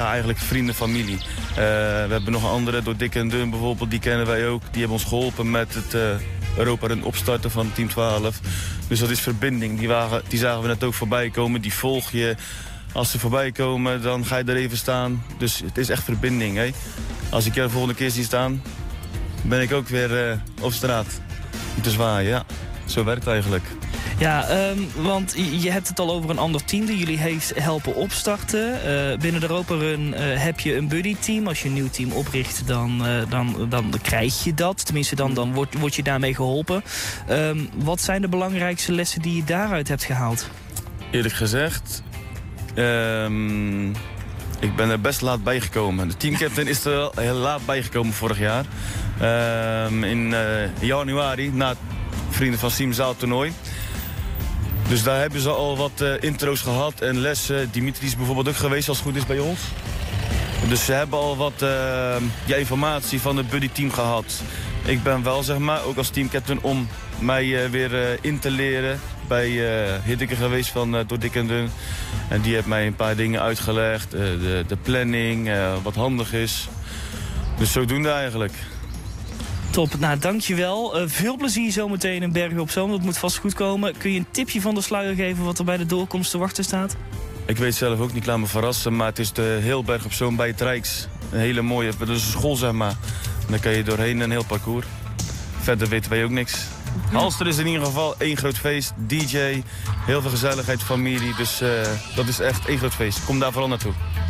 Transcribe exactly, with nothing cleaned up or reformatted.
eigenlijk vrienden, familie. Uh, we hebben nog een andere, door Dik en Dun bijvoorbeeld, die kennen wij ook. Die hebben ons geholpen met het uh, Europa Run opstarten van Team twaalf. Dus dat is verbinding. Die, wagen, die zagen we net ook voorbij komen. Die volg je. Als ze voorbij komen, dan ga je er even staan. Dus het is echt verbinding. Hè? Als ik je de volgende keer zie staan, ben ik ook weer uh, op straat. Om te zwaaien, ja. Zo werkt het eigenlijk. Ja, um, want je hebt het al over een ander team die jullie heeft helpen opstarten. Uh, binnen de Europa Run uh, heb je een buddy-team. Als je een nieuw team opricht, dan, uh, dan, dan krijg je dat. Tenminste, dan, dan word, word je daarmee geholpen. Um, wat zijn de belangrijkste lessen die je daaruit hebt gehaald? Eerlijk gezegd, um, ik ben er best laat bijgekomen. De teamcaptain is er wel heel laat bijgekomen vorig jaar. Um, in uh, januari, na het Vrienden van Siemzaal toernooi. Dus daar hebben ze al wat uh, intro's gehad en lessen. Dimitri is bijvoorbeeld ook geweest als het goed is bij ons. Dus ze hebben al wat uh, ja, informatie van het buddy-team gehad. Ik ben wel, zeg maar, ook als teamcaptain om mij uh, weer uh, in te leren bij uh, Hiddeke geweest van uh, door Dik en Dun. En die heeft mij een paar dingen uitgelegd. Uh, de, de planning, uh, wat handig is. Dus zodoende eigenlijk. Top, nou dankjewel. Uh, veel plezier zometeen in Bergen op Zoom. Dat moet vast goed komen. Kun je een tipje van de sluier geven wat er bij de doorkomst te wachten staat? Ik weet zelf ook niet, ik laat me verrassen, maar het is de heel Berg op Zoom bij het Rijks. Een hele mooie, dat is een school zeg maar. En dan kan je doorheen een heel parcours. Verder weten wij ook niks. Halster is in ieder geval één groot feest, D J, heel veel gezelligheid, familie. Dus uh, dat is echt één groot feest. Kom daar vooral naartoe.